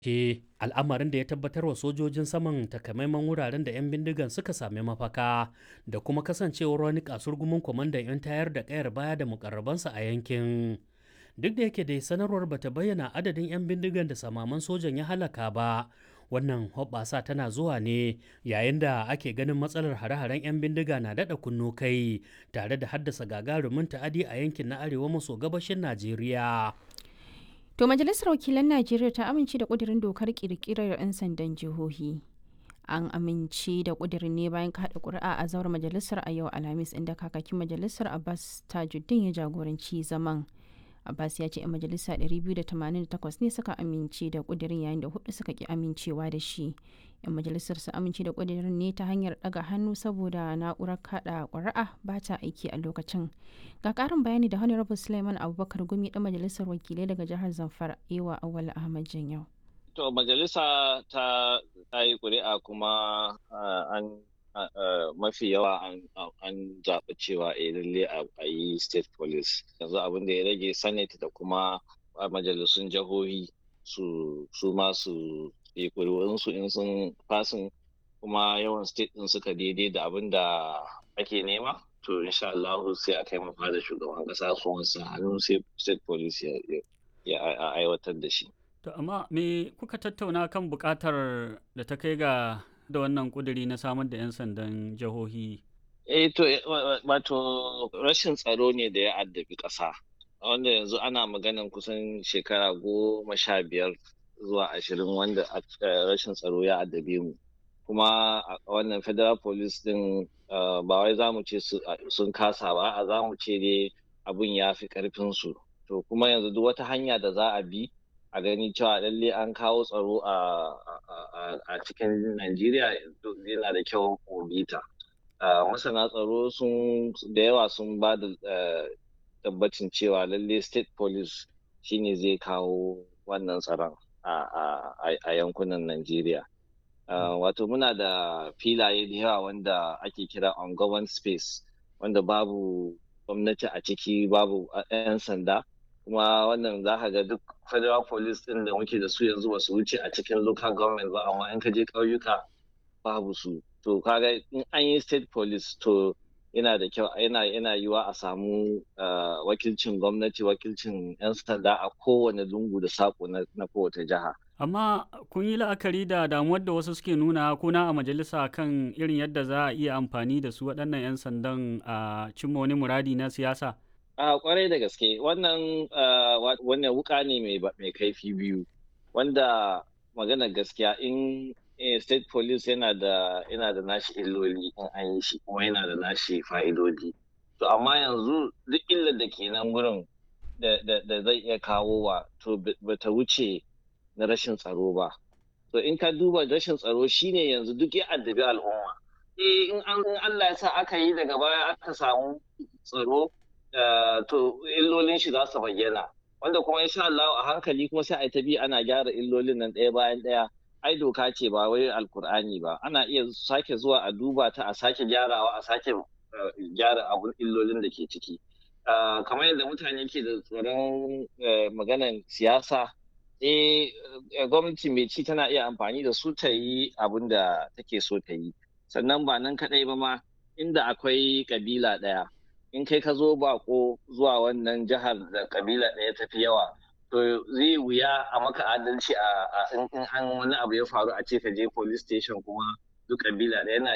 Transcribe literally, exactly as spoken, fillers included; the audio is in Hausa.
Ke al'amarin da ya tabbatar wa sojojin saman takamaiman wuraren da 'yan bindigan suka sami mafaka da kuma kasancewar wani kasurgumin kwamandan 'yan tayar da kayar baya da mukarrabansa a yankin. Duk da yake dai sanarwar bata bayyana adadin 'yan bindigan da samaman sojan ya halaka ba, wannan hoɓɓasa tana zuwa ne yayin da ake ganin matsalar hare-haren 'yan bindiga na daɗa kunno kai tare da haddasa gagarumin ta'adi a yankin na arewa maso gabashin Najeriya. To Majalisar Wakilan Najeriya ta amince da ƙudurin dokar ƙirƙirar 'yan sandan jihohi. An amince da ƙudurin ne bayan kaɗa ƙuri'a a zauren majalisar a yau Alhamis inda kakakin majalisar Abbas Tajuddin ya jagoranci zaman. Abbas ya ce 'yan majalisa ɗari biyu da tamanin da takwas ne suka amince da ƙudurin yayin da hudu suka ƙi amincewa da shi. 'Yan majalisar su amince da ƙudurin ne ta hanyar ɗaga hannu saboda na'urar kaɗa ƙuri'a ba ta aiki a lokacin. Ga ƙarin bayani da Honorable Suleiman Abubakar Gumi ɗan majalisar wakilai daga jihar Zamfara Ewa Awal Ahmad Janyau. To majalisa ta yi ƙuri'a kuma an mafi yawa an zaɓi cewa a lalle a yi state police. Yanzu abin da ya rage senate da kuma majalisun jihohi su ma su yi ƙuri'unsu in sun fasin kuma yawan state ɗin suka daidai da abin da ake nema. To insha Allah sai a kai mafa da shugaban ƙasa su wansa hannu sai state police ya aiwatar da shi. To amma me kuka tattauna kan buƙatar da ta kai ga da wannan ƙuduri na samar da 'yan sandan jihohi? Eh to wato rashin tsaro ne da ya addabi ƙasa. Wanda yanzu ana maganan kusan shekara goma sha biyar zuwa ashirin wanda rashin tsaro ya addabe mu. Kuma wannan federal police din ba wai za mu ce sun kasa ba, a za mu ce dai abun ya fi ƙarfinsu. To kuma yanzu duk wata hanya da za a bi a gani cewa lalle an kawo tsaro a cikin Najeriya yana da kyau mu bi ta. Masana tsaro sun da yawa sun ba da tabbacin cewa lalle state police shine zai kawo wannan tsaron a yankunan Najeriya. Wato muna da filaye da yawa wanda ake kira ungoverned space wanda babu gwamnati a ciki, babu 'yan sanda. Kuma wannan za ka ga duk federal police din da muke da su yanzu ba su wuce a cikin local government ba, amma in ka je ƙauyuka babu su. To kaga in an yi state police to yana da kyau yana yana yiwa a samu wakilcin gwamnati, wakilcin 'yan sanda a kowane lungu da sako na kowace jiha. Amma kun yi la'akari da damuwar da wasu suke nuna kuna a majalisa kan irin yadda za a iya amfani da su waɗannan 'yan sandan a cimma wani muradi na siyasa? A kwarai da gaske wannan wannan wuka ne mai kaifi biyu wanda magana gaskiya in state police yana da yana da nashi illoli in an yi shi kuma yana da nashi fa'idodi. To amma yanzu duk illar da ke nan wurin da zai iya kawo wa to bata wuce na rashin tsaro ba. To in ka duba rashin tsaro shine yanzu duk ya addabi al'umma. Eh in Allah ya sa aka yi daga baya aka samu tsaro Uh, to illolin shi za su bayyana wanda kuma insha Allah a hankali kuma sai a ta bi ana gyara illolin nan ɗaya bayan ɗaya. Ai doka ce ba wai alkur'ani ba, ana iya sake zuwa a duba ta a sake gyarawa a sake uh, gyara abun illolin da ke ciki uh, kamar yadda mutane ke da tsoron uh, maganan siyasa eh gwamnati mai ci tana iya amfani da su ta yi abun da take so ta yi. Sannan ba nan kaɗai ba ma inda akwai kabila ɗaya in kai ka zo bako zuwa wannan jihar da kabila ɗaya tafi yawa to zai wuya a maka adalci a in an wani abu ya faru a ce ka je police station kuma duk kabila ɗaya